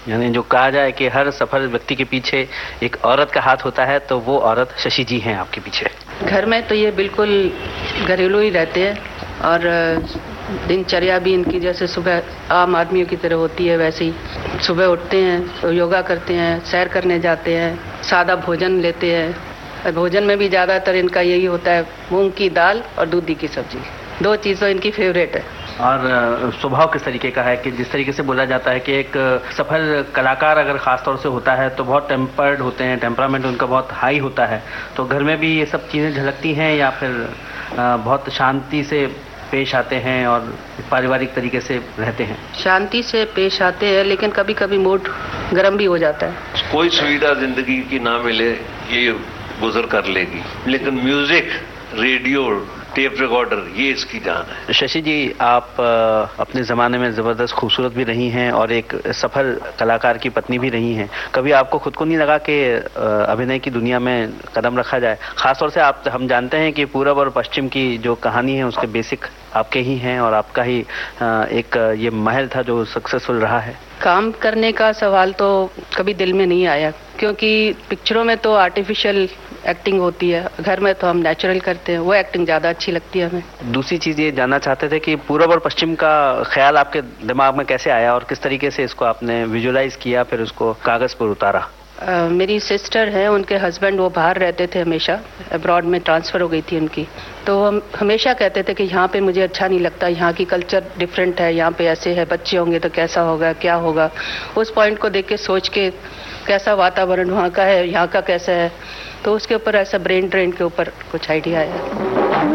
यानी जो कहा जाए कि हर सफल व्यक्ति के पीछे एक औरत का हाथ होता है, तो वो औरत शशि जी हैं आपके पीछे। घर में तो ये बिल्कुल घरेलू ही रहते हैं और दिनचर्या भी इनकी जैसे सुबह आम आदमियों की तरह होती है, वैसे ही सुबह उठते हैं तो योगा करते हैं, सैर करने जाते हैं, सादा भोजन लेते हैं। और भोजन में भी ज़्यादातर इनका यही होता है, मूंग की दाल और दूधी की सब्जी, 2 चीज़ इनकी फेवरेट है। और स्वभाव किस तरीके का है कि जिस तरीके से बोला जाता है कि एक सफल कलाकार अगर खास तौर से होता है तो बहुत टेम्पर्ड होते हैं, टेम्परामेंट उनका बहुत हाई होता है, तो घर में भी ये सब चीज़ें झलकती हैं या फिर बहुत शांति से पेश आते हैं और पारिवारिक तरीके से रहते हैं? शांति से पेश आते हैं, लेकिन कभी कभी मूड गर्म भी हो जाता है। कोई सुविधा जिंदगी की ना मिले ये गुजर कर लेगी, लेकिन म्यूजिक, रेडियो, टेप रिकॉर्डर, ये इसकी जान है। शशि जी, आप अपने ज़माने में ज़बरदस्त खूबसूरत भी रही हैं और एक सफल कलाकार की पत्नी भी रही हैं। कभी आपको खुद को नहीं लगा कि अभिनय की दुनिया में कदम रखा जाए? खासतौर से हम जानते हैं कि पूरब और पश्चिम की जो कहानी है उसके बेसिक आपके ही हैं और आपका ही एक ये महल था जो सक्सेसफुल रहा है। काम करने का सवाल तो कभी दिल में नहीं आया, क्योंकि पिक्चरों में तो आर्टिफिशियल एक्टिंग होती है, घर में तो हम नेचुरल करते हैं, वो एक्टिंग ज़्यादा अच्छी लगती है हमें। दूसरी चीज़ ये जानना चाहते थे कि पूरब और पश्चिम का ख्याल आपके दिमाग में कैसे आया और किस तरीके से इसको आपने विजुअलाइज किया, फिर उसको कागज़ पर उतारा? मेरी सिस्टर है, उनके हस्बैंड वो बाहर रहते थे, हमेशा अब्रॉड में ट्रांसफ़र हो गई थी उनकी, तो हम हमेशा कहते थे कि यहाँ पे मुझे अच्छा नहीं लगता, यहाँ की कल्चर डिफरेंट है, यहाँ पे ऐसे है, बच्चे होंगे तो कैसा होगा, क्या होगा। उस पॉइंट को देख के सोच के कैसा वातावरण वहाँ का है, यहाँ का कैसा है, तो उसके ऊपर ऐसा ब्रेन ड्रेन के ऊपर कुछ आइडिया आया।